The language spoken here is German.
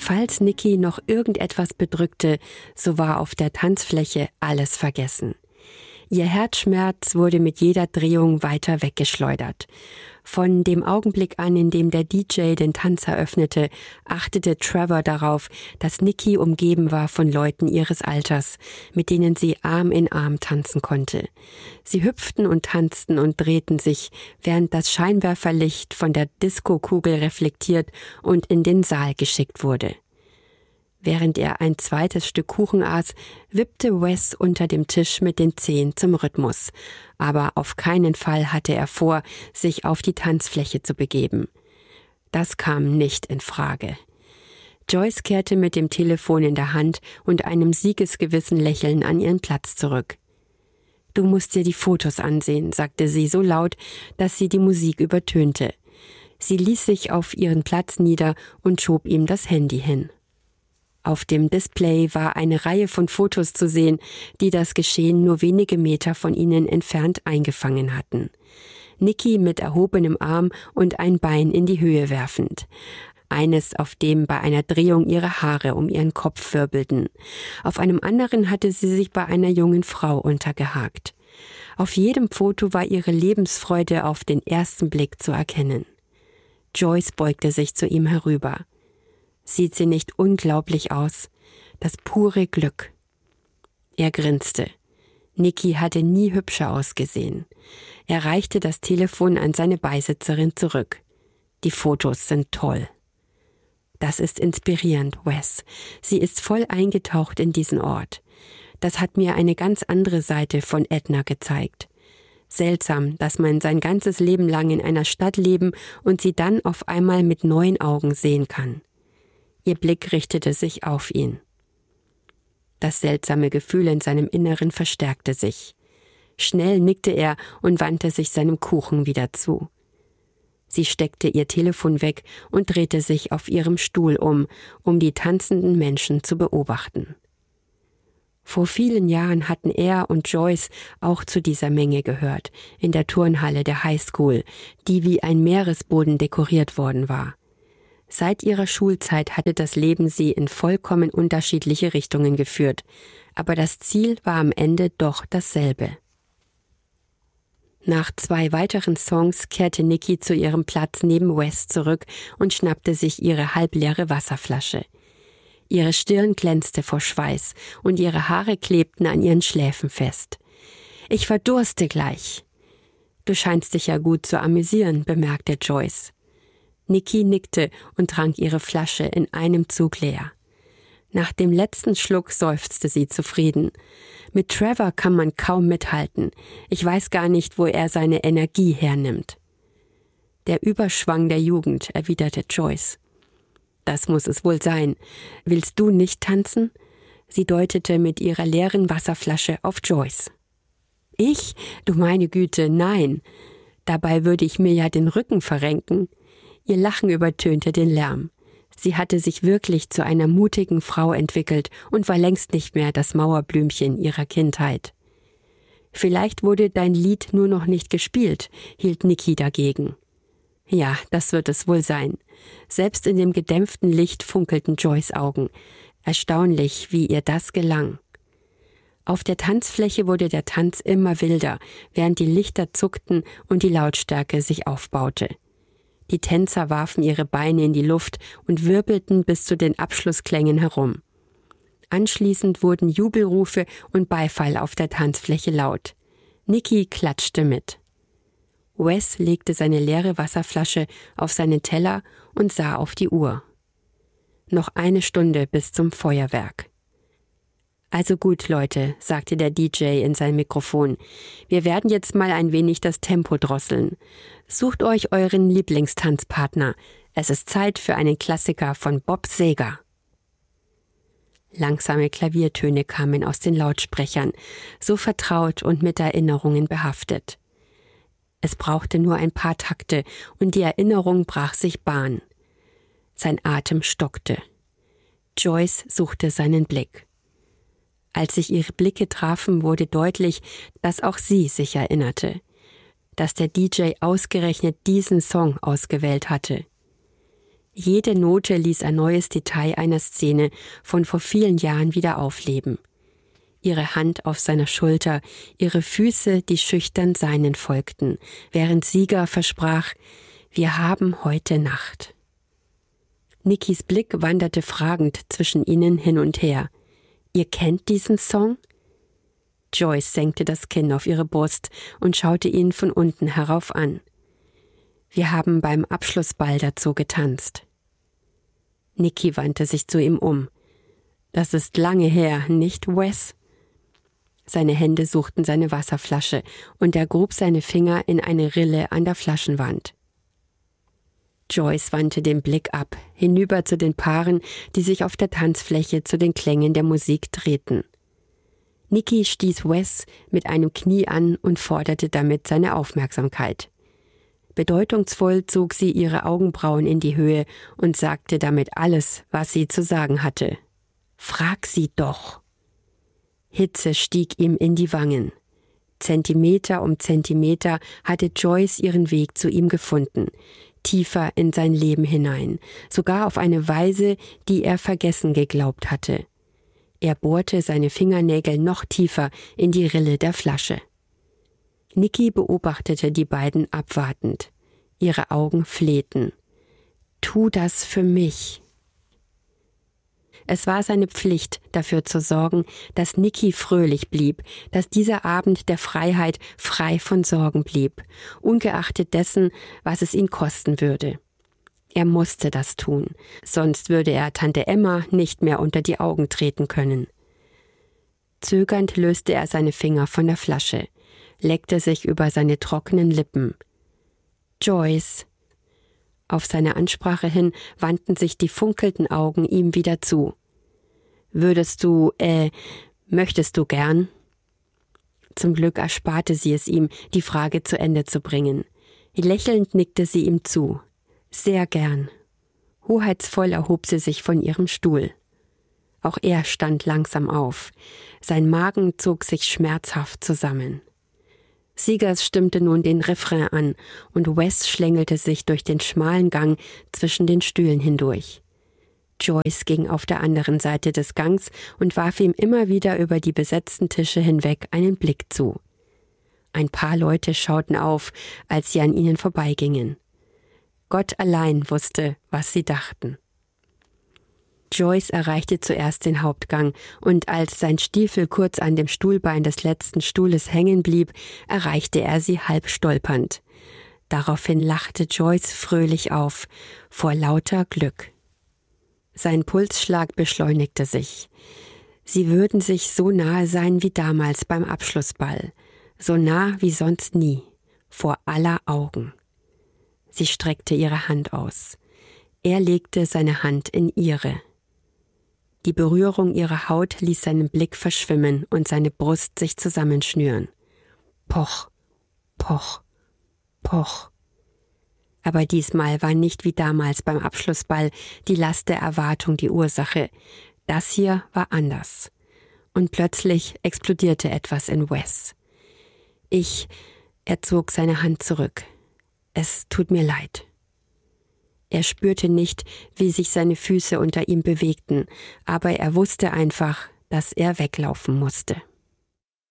Falls Nikki noch irgendetwas bedrückte, so war auf der Tanzfläche alles vergessen. Ihr Herzschmerz wurde mit jeder Drehung weiter weggeschleudert. Von dem Augenblick an, in dem der DJ den Tanz eröffnete, achtete Trevor darauf, dass Nikki umgeben war von Leuten ihres Alters, mit denen sie Arm in Arm tanzen konnte. Sie hüpften und tanzten und drehten sich, während das Scheinwerferlicht von der Diskokugel reflektiert und in den Saal geschickt wurde. Während er ein zweites Stück Kuchen aß, wippte Wes unter dem Tisch mit den Zehen zum Rhythmus. Aber auf keinen Fall hatte er vor, sich auf die Tanzfläche zu begeben. Das kam nicht in Frage. Joyce kehrte mit dem Telefon in der Hand und einem siegesgewissen Lächeln an ihren Platz zurück. »Du musst dir die Fotos ansehen«, sagte sie so laut, dass sie die Musik übertönte. Sie ließ sich auf ihren Platz nieder und schob ihm das Handy hin. Auf dem Display war eine Reihe von Fotos zu sehen, die das Geschehen nur wenige Meter von ihnen entfernt eingefangen hatten. Nikki mit erhobenem Arm und ein Bein in die Höhe werfend. Eines, auf dem bei einer Drehung ihre Haare um ihren Kopf wirbelten. Auf einem anderen hatte sie sich bei einer jungen Frau untergehakt. Auf jedem Foto war ihre Lebensfreude auf den ersten Blick zu erkennen. Joyce beugte sich zu ihm herüber. »Sieht sie nicht unglaublich aus? Das pure Glück.« Er grinste. Nikki hatte nie hübscher ausgesehen. Er reichte das Telefon an seine Beisitzerin zurück. »Die Fotos sind toll.« »Das ist inspirierend, Wes. Sie ist voll eingetaucht in diesen Ort. Das hat mir eine ganz andere Seite von Edna gezeigt. Seltsam, dass man sein ganzes Leben lang in einer Stadt leben und sie dann auf einmal mit neuen Augen sehen kann.« Ihr Blick richtete sich auf ihn. Das seltsame Gefühl in seinem Inneren verstärkte sich. Schnell nickte er und wandte sich seinem Kuchen wieder zu. Sie steckte ihr Telefon weg und drehte sich auf ihrem Stuhl um die tanzenden Menschen zu beobachten. Vor vielen Jahren hatten er und Joyce auch zu dieser Menge gehört, in der Turnhalle der Highschool, die wie ein Meeresboden dekoriert worden war. Seit ihrer Schulzeit hatte das Leben sie in vollkommen unterschiedliche Richtungen geführt, aber das Ziel war am Ende doch dasselbe. Nach 2 weiteren Songs kehrte Nikki zu ihrem Platz neben Wes zurück und schnappte sich ihre halbleere Wasserflasche. Ihre Stirn glänzte vor Schweiß und ihre Haare klebten an ihren Schläfen fest. »Ich verdurste gleich.« »Du scheinst dich ja gut zu amüsieren«, bemerkte Joyce. Nikki nickte und trank ihre Flasche in einem Zug leer. Nach dem letzten Schluck seufzte sie zufrieden. »Mit Trevor kann man kaum mithalten. Ich weiß gar nicht, wo er seine Energie hernimmt.« »Der Überschwang der Jugend«, erwiderte Joyce. »Das muss es wohl sein. Willst du nicht tanzen?« Sie deutete mit ihrer leeren Wasserflasche auf Joyce. »Ich? Du meine Güte, nein. Dabei würde ich mir ja den Rücken verrenken.« Ihr Lachen übertönte den Lärm. Sie hatte sich wirklich zu einer mutigen Frau entwickelt und war längst nicht mehr das Mauerblümchen ihrer Kindheit. »Vielleicht wurde dein Lied nur noch nicht gespielt«, hielt Nikki dagegen. »Ja, das wird es wohl sein.« Selbst in dem gedämpften Licht funkelten Joyce' Augen. Erstaunlich, wie ihr das gelang. Auf der Tanzfläche wurde der Tanz immer wilder, während die Lichter zuckten und die Lautstärke sich aufbaute. Die Tänzer warfen ihre Beine in die Luft und wirbelten bis zu den Abschlussklängen herum. Anschließend wurden Jubelrufe und Beifall auf der Tanzfläche laut. Nikki klatschte mit. Wes legte seine leere Wasserflasche auf seinen Teller und sah auf die Uhr. Noch 1 Stunde bis zum Feuerwerk. »Also gut, Leute«, sagte der DJ in sein Mikrofon. »Wir werden jetzt mal ein wenig das Tempo drosseln. Sucht euch euren Lieblingstanzpartner. Es ist Zeit für einen Klassiker von Bob Seger.« Langsame Klaviertöne kamen aus den Lautsprechern, so vertraut und mit Erinnerungen behaftet. Es brauchte nur ein paar Takte und die Erinnerung brach sich Bahn. Sein Atem stockte. Joyce suchte seinen Blick. Als sich ihre Blicke trafen, wurde deutlich, dass auch sie sich erinnerte, dass der DJ ausgerechnet diesen Song ausgewählt hatte. Jede Note ließ ein neues Detail einer Szene von vor vielen Jahren wieder aufleben. Ihre Hand auf seiner Schulter, ihre Füße, die schüchtern seinen folgten, während Sieger versprach, wir haben heute Nacht. Nickys Blick wanderte fragend zwischen ihnen hin und her. Ihr kennt diesen Song? Joyce senkte das Kinn auf ihre Brust und schaute ihn von unten herauf an. Wir haben beim Abschlussball dazu getanzt. Nicky wandte sich zu ihm um. Das ist lange her, nicht, Wes? Seine Hände suchten seine Wasserflasche und er grub seine Finger in eine Rille an der Flaschenwand. Joyce wandte den Blick ab, hinüber zu den Paaren, die sich auf der Tanzfläche zu den Klängen der Musik drehten. Nicky stieß Wes mit einem Knie an und forderte damit seine Aufmerksamkeit. Bedeutungsvoll zog sie ihre Augenbrauen in die Höhe und sagte damit alles, was sie zu sagen hatte. »Frag sie doch!« Hitze stieg ihm in die Wangen. Zentimeter um Zentimeter hatte Joyce ihren Weg zu ihm gefunden, tiefer in sein Leben hinein, sogar auf eine Weise, die er vergessen geglaubt hatte. Er bohrte seine Fingernägel noch tiefer in die Rille der Flasche. Nicky beobachtete die beiden abwartend. Ihre Augen flehten. »Tu das für mich!« Es war seine Pflicht, dafür zu sorgen, dass Nicky fröhlich blieb, dass dieser Abend der Freiheit frei von Sorgen blieb, ungeachtet dessen, was es ihn kosten würde. Er musste das tun, sonst würde er Tante Emma nicht mehr unter die Augen treten können. Zögernd löste er seine Finger von der Flasche, leckte sich über seine trockenen Lippen. »Joyce!« Auf seine Ansprache hin wandten sich die funkelnden Augen ihm wieder zu. Möchtest du gern?« Zum Glück ersparte sie es ihm, die Frage zu Ende zu bringen. Lächelnd nickte sie ihm zu. »Sehr gern.« Hoheitsvoll erhob sie sich von ihrem Stuhl. Auch er stand langsam auf. Sein Magen zog sich schmerzhaft zusammen. Siegers stimmte nun den Refrain an und Wes schlängelte sich durch den schmalen Gang zwischen den Stühlen hindurch. Joyce ging auf der anderen Seite des Gangs und warf ihm immer wieder über die besetzten Tische hinweg einen Blick zu. Ein paar Leute schauten auf, als sie an ihnen vorbeigingen. Gott allein wusste, was sie dachten. Joyce erreichte zuerst den Hauptgang, und als sein Stiefel kurz an dem Stuhlbein des letzten Stuhles hängen blieb, erreichte er sie halb stolpernd. Daraufhin lachte Joyce fröhlich auf, vor lauter Glück. Sein Pulsschlag beschleunigte sich. Sie würden sich so nahe sein wie damals beim Abschlussball, so nah wie sonst nie, vor aller Augen. Sie streckte ihre Hand aus. Er legte seine Hand in ihre. Die Berührung ihrer Haut ließ seinen Blick verschwimmen und seine Brust sich zusammenschnüren. Poch, poch, poch. Aber diesmal war nicht wie damals beim Abschlussball die Last der Erwartung die Ursache. Das hier war anders. Und plötzlich explodierte etwas in Wes. Er zog seine Hand zurück. Es tut mir leid. Er spürte nicht, wie sich seine Füße unter ihm bewegten, aber er wusste einfach, dass er weglaufen musste.